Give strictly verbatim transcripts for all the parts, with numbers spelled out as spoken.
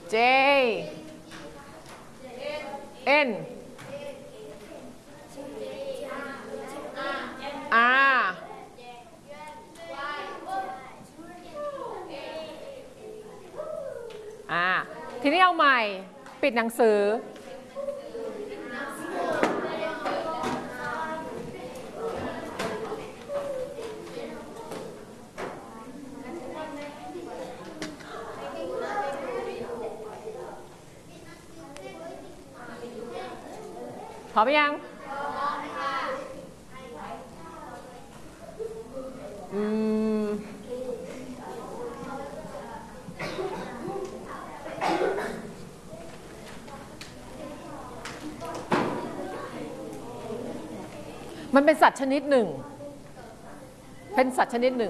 J N R อ่าทีนี้เอาใหม่ปิดหนังสือพร้อมยังอืมมันเป็นสัตว์ชนิดหนึ่งเป็นสัตว์ชนิดหนึ่ง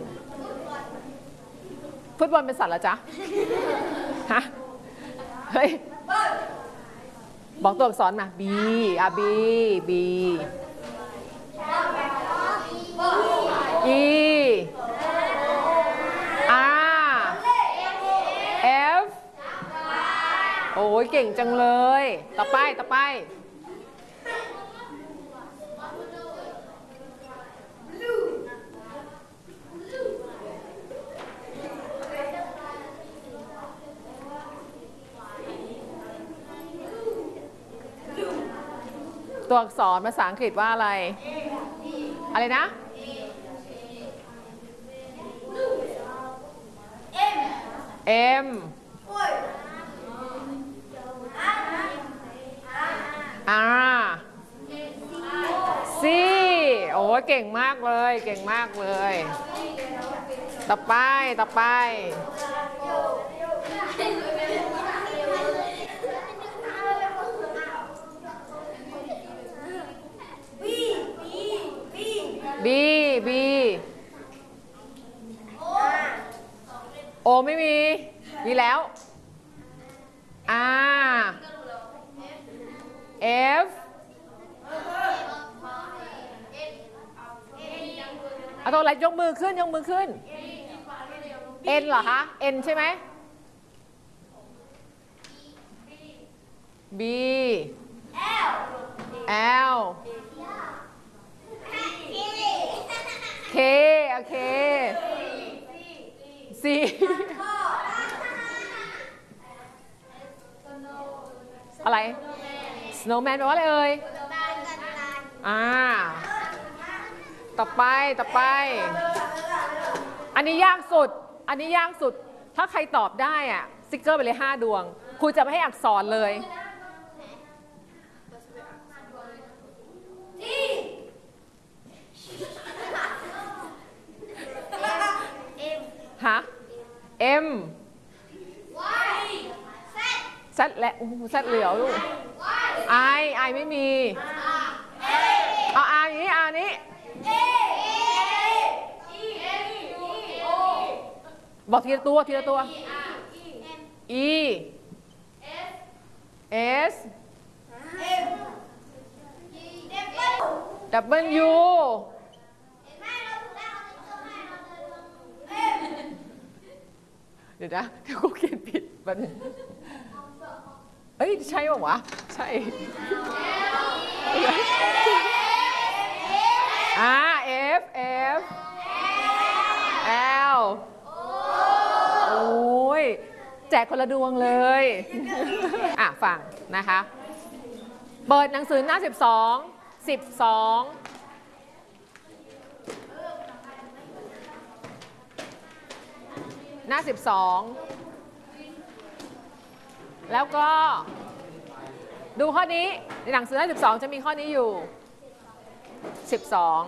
ฟุตบอลเป็นสัตว์เหรอจ๊ะฮะเฮ้ยบอกตัวอักษรมา B อ่ะ B B E R F โอ้ยเก่งจังเลยต่อไปต่อไปตัวอักษรภาษาอังกฤษว่าอะไร อะไรนะ M R C โอ้เก่งมากเลยเก่งมากเลยต่อไปต่อไปB B โอไม่มีมีแล้ว R F เอาตัวอะไรยกมือขึ้นยกมือขึ้น N เหรอคะ N ใช่ไหม B L K โอเค C อะไร snowman แปลว่าอะไรเอ่ยอ่าต่อไปต่อไปอันนี้ยากสุดอันนี้ยากสุดถ้าใครตอบได้อะสติ๊กเกอร์ไปเลยห้าดวงครูจะไม่ให้อักษรเลยฮะ M Z และZ เหลียวลูก I I ไม่มีเอา R อย่างนี้ R นี้บอกทีละตัวทีละตัว E S W เดี๋ยวนะเดี๋ยวกูเขียนผิดแป๊บนึงเอ้ยใช่ป่ะวะใช่อ่า F F L โอ้ยแจกคนละดวงเลยอ่ะฟังนะคะเปิดหนังสือหน้าสิบสอง สิบสองหน้าสิบสองแล้วก็ดูข้อนี้ในหนังสือหน้าสิบสองจะมีข้อนี้อยู่สิบสอง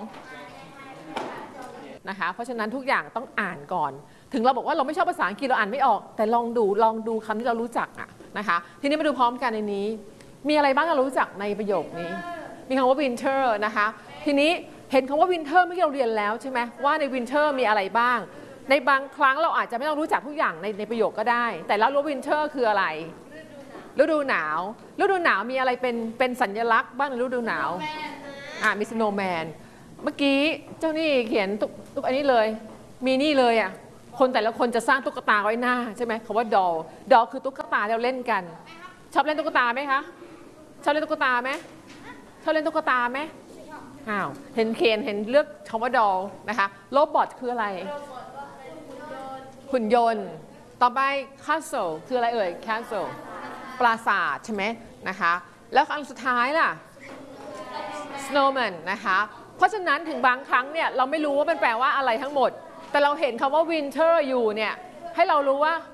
นะคะเพราะฉะนั้นทุกอย่างต้องอ่านก่อนถึงเราบอกว่าเราไม่ชอบภาษาอังกฤษเราอ่านไม่ออกแต่ลองดูลองดูคำที่เรารู้จักอะนะคะทีนี้มาดูพร้อมกันในนี้มีอะไรบ้างเรารู้จักในประโยคนี้มีคำว่า winter นะคะทีนี้เห็นคำว่า winter เมื่อกี้เราเรียนแล้วใช่ไหมว่าใน winter มีอะไรบ้างในบางครั้งเราอาจจะไม่ต้องรู้จักทุกอย่างในในประโยคก็ได้แต่แล้วรู้ winter คืออะไรฤดูหนาวฤดูหนาวมีอะไรเป็นเป็นสัญลักษณ์บ้างในฤดูหนาวอ่ามี snowman เมื่อกี้เจ้านี่เขียนตุ๊กตุ๊กอันนี้เลยมีนี่เลยอ่ะคคนแต่ละคนจะสร้างตุ๊กตาไว้หน้าใช่ไหมคำว่า doll doll คือตุ๊กตาที่เราเล่นกันชอบเล่นตุ๊กตาไหมคะชอบเล่นตุ๊กตาไหมชอบเล่นตุ๊กตาไหมอ้าวเห็นเคนเห็นเลือกคำว่า doll นะคะโรบอทคืออะไรหุ่นยนต์ต่อไป castle คืออะไรเอ่ย castle ปราสาทใช่ไหมนะคะแล้วอันสุดท้ายล่ะ snowman นะคะเพราะฉะนั้นถึงบางครั้งเนี่ยเราไม่รู้ว่ามันแปลว่าอะไรทั้งหมดแต่เราเห็นคำว่า winter อยู่เนี่ยให้เรารู้ว่า